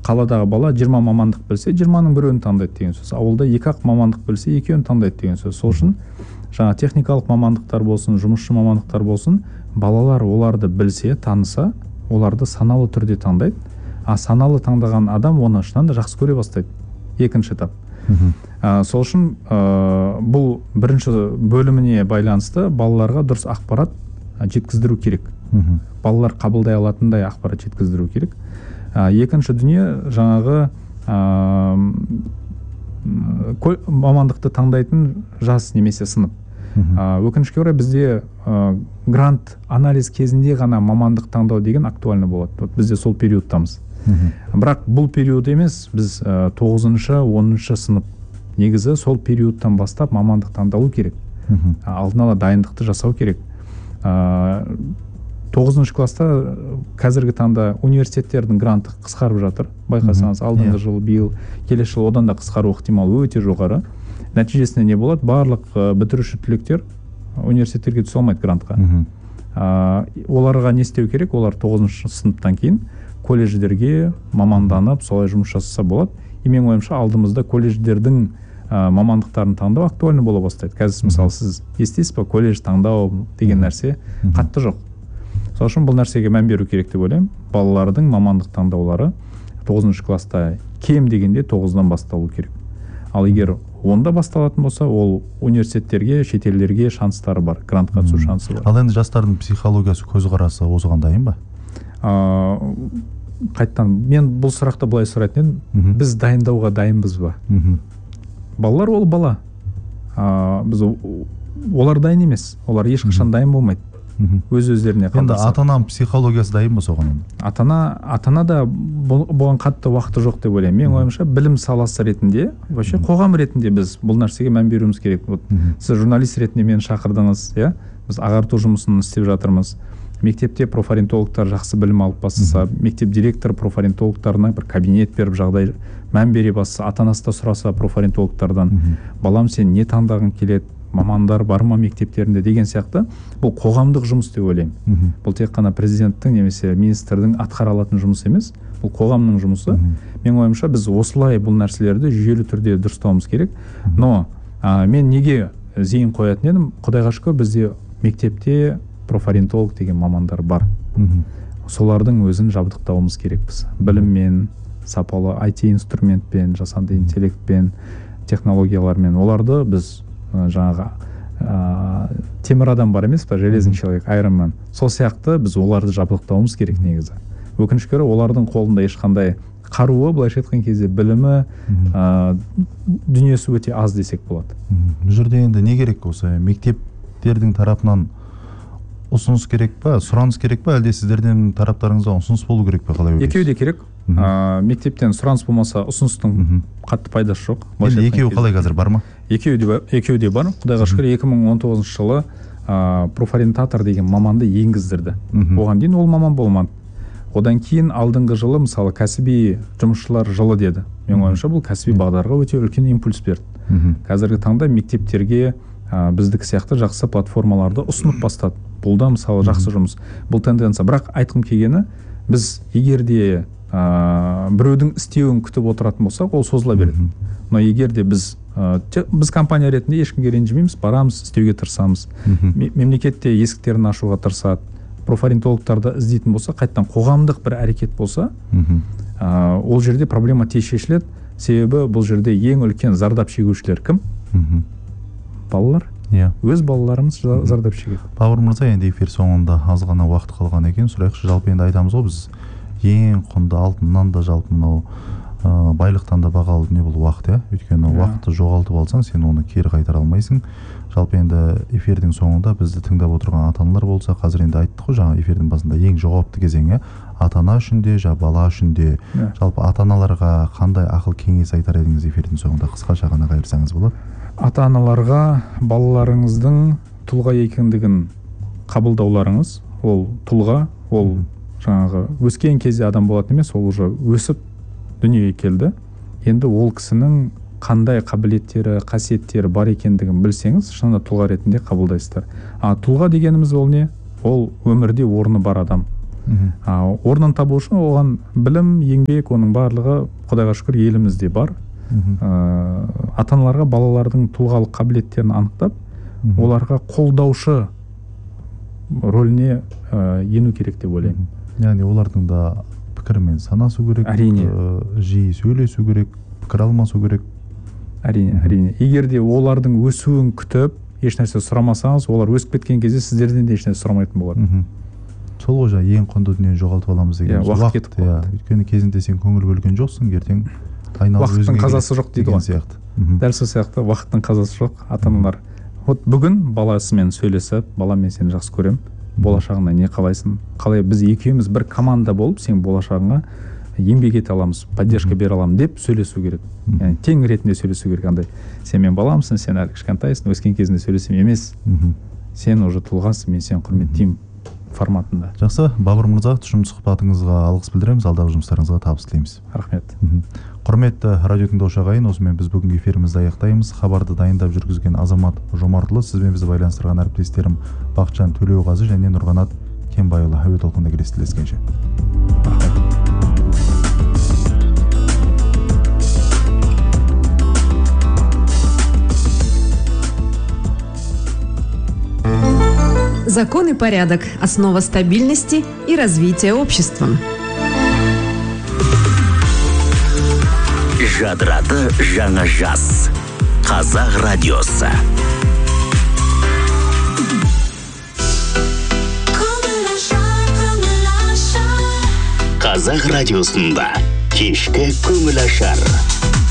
қаладағы бала 20 мамандық білсе 20-ның біреуін таңдайды деген сөз. Ауылда 2-ақ мамандық білсе 2-ін таңдайды деген сөз. Сол үшін жаңа техникалық мамандықтар болсын, жұмысшы мамандықтар болсын, балалар оларды білсе, таныса, оларды саналы түрде таңдайды. А саналы таңдаған адам оны шынында да жақсы көре бастайды. Екінші этап. Сол үшін бұл бірінші бөліміне байланысты балаларға дұрыс ақпарат жеткіздіру керек. Балалар қабылдай алатындай ақпарат жеткіздіру керек. Екінші дүние жаңағы мамандықты таңдайтын жас немесе сынып. Өкінішке орай бізде грант анализ кезінде ғана мамандық таңдау деген актуальны болады. Бізде сол периодтамыз. Бірақ бұл период емес, біз 9-10 сынып негізі сол периодтан бастап мамандық таңдалу керек. Алдын ала дайындықты жасау керек. 9 класста қазіргі таңда университеттердің гранты қысқарып жатыр. Байқасаңыз, алдыңғы жыл, биыл, келесі жыл одан да қысқару ықтималы өте жоғары. Нәтижесінде не болады? Барлық бітіруші түлектер университеттерге түсе алмайды грантқа. Оларға не істеу керек? Олар 9 сыныптан кейін колледждерге маманданып, солай жұмыс жасаса болады. Менің ойымша алдымызда колледждердің мамандықтарын таңдау актуальны бола бастайды. Қазір мысалы сіз естисіз ба, колледж таңдау деген нәрсе қатты жоқ. Сол үшін бұл нәрсеге мән беру керек деп ойлаймын. Балалардың мамандық таңдаулары 9 класста кем дегенде 9-дан басталу керек. Ал егер 10-да басталатын болса, ол университеттерге, шетелдерге шанстары бар, грантқа түсу шансы бар. Ал енді жастардың психологиясы, көзқарасы осыған дайын ба? Қайттан, мен бұл сұрақты былай сұрайтын едім, біз дайындауға дайынбыз ба? Балалар ол бала. Біз олар дайын емес, олар ешқашан дайын болмайды. Өз-өздеріне қалдырса. Енді ата-ананың психологиясы дайын ба соған? Ата-ана да бұған қатты уақыты жоқ деп ойлаймын. Мен ойымша білім саласы ретінде, вообще қоғам ретінде біз бұл нәрсеге мән беруіміз керек. Сіз журналист ретінде мені шақырдыңыз, иә? Біз ағарту жұмысын істеп жатырмыз. Мектепте профориентологтар жақсы білім алып бастаса, мектеп директор профориентологтарына бір кабинет беріп жағдай мән бере бастаса, ата-анасы да сұраса профориентологтардан, балам сен не таңдағың келеді, мамандар бар ма мектептерінде деген сияқты, бұл қоғамдық жұмыс деп ойлаймын. Бұл тек қана президенттің немесе министрдің атқара алатын жұмысы емес, бұл қоғамның жұмысы. Мен ойымша біз осылай бұл нәрселерді жүйелі түрде дұрыстауымыз керек. Но мен неге зейін қоятын едім, құдайға шүкір бізде мектепте профориентолог деген мамандар бар. Солардың өзін жабдықтауымыз керекпіз. Біліммен, сапалы IT инструментпен, жасанды интеллектпен, технологиялармен. Оларды біз жаңағы темір адам бар емес па, железный человек, Iron Man. Сол сияқты біз оларды жабдықтауымыз керек негізі. Өкінішке орай олардың қолында ешқандай қаруы, былайша айтқан кезде білімі, дүниесі өте аз десек болады. Бұл жерде енді не керек осы мектептердің тарапынан ұсыныс керек па, сұраныс керек па, әлде сіздердің тараптарыңызда ұсыныс болу керек па, қалай ойлайсыз? Екеуі де керек. Мектептен сұраныс болмаса ұсыныстың қатты пайдасы жоқ. Енді екеуі қалай қазір бар ма? Екеуі де бар. Құдайға шүкір 2019 жылы профориентатор деген маманды енгіздірді. Оған дейін ол маман болмады. Одан кейін алдыңғы жылы мысалы кәсіби жұмысшылар жылы деді. Мен ойымша бұл кәсіби бағдарға өте үлкен импульс берді. Қазіргі таңда мектептерге біздікі сияқты жақсы платформаларды ұсынып бастады. Бұл да мысалы жақсы жұмыс. Бұл тенденция. Бірақ айтқым келгені, біз егер де біреудің істеуін күтіп отыратын болсақ, ол созыла береді. Но егер де біз компания ретінде ешкімге ренжімейміз, барамыз, істеуге тырысамыз. Мемлекетте есіктерін ашуға тырысады. Профориентологтарды іздейтін болса, қайттан қоғамдық бір әрекет болса, ол жерде проблема тез шешіледі. Себебі бұл жерде ең үлкен зардап шегушілер кім? Балалар. Өз балаларымыз зардап шегеді. Бауыр мырза, енді эфир соңында аз ғана уақыт қалған екен. Сұрайықшы, жалпы енді айтамыз ғой, біз ең құнды алтыннан да жалпы мынау байлықтан да бағалы дүние бұл уақыт, өйткені уақытты жоғалтып алсаң, сен оны кері қайтара алмайсың. Жалпы енді эфирдің соңында бізді тыңдап отырған ата-аналар болса, қазір енді айттық қой, жаңа эфирдің басында ең жауапты кезеңі ата-ана үшін де, бала үшін де. Жалпы ата-аналарға қандай ақыл кеңес айтар едіңіз эфирдің соңында қысқаша ғана қайырсаңыз болады? Ата-аналарға балаларыңыздың тұлға екендігін қабылдауларыңыз, ол тұлға, ол жаңағы өскен кезде адам болатын емес, ол уже өсіп дүниеге келді. Енді ол кісінің қандай қабілеттері, қасиеттері бар екендігін білсеңіз, шынында тұлға ретінде қабылдайсыздар. Тұлға дегеніміз ол не? Ол өмірде орны бар адам. орнын табу үшін оған білім, еңбек, оның барлығы құдайға шүкір елімізде бар. Ата аналарға балалардың тұлғалық қабілеттерін анықтап, оларға қолдаушы рөліне ену керек деп ойлаймын. Яғни олардың да пікірмен санасу керек, әрине, жиі сөйлесу керек, пікір алмасу керек. Әрине. Егер де олардың өсуін күтіп, ешнәрсе сұрамасаңыз, олар өсіп кеткен кезде сіздерден де ешнәрсе сұрамайтын болады. Сол ғой жаңа ең құнды дүниені жоғалтып аламыз деген. Уақыт кетіп қалады. Өйткені кезінде сен көңіл бөлген жоқсың, ертең уақыттың қазасы жоқ дейді ғой. Дәл сол сияқты уақыттың қазасы жоқ. Ата-аналар вот бүгін баласымен сөйлесіп, балам, мен сені жақсы көремін, болашағына не қалайсың, қалай біз екеуміз бір команда болып сен болашағыңа еңбек ете аламыз, поддержка бере аламын деп сөйлесу керек. Яғни тең ретінде сөйлесу керек. Андай сен мен баламсың, сен әлі кішкентайсың, өскен кезінде сөйлесем емес, сен уже тұлғасың, мен сені құрметтеймін форматында. Жақсы, Бабыр мырза, тұшымды сұхбатыңызға алғыс білдіреміз, алдағы жұмыстарыңызға табыс тілейміз. Рахмет. Құрметті радио тыңдаушы ағайын, осымен біз бүгінгі эфирімізді аяқтаймыз. Хабарды дайындап жүргізген Азамат Жомартұлы, сізбен бізді байланыстырған әріптестерім Бақытжан Төлеуғазы және Нұрғанат Кенбайұлы. Әуе толқында келесі Закон и порядок – основа стабильности и развития общества. Жадраты жаңа жас. Қазақ радиосы. Қазақ радиосында кешкі көңіл ашар.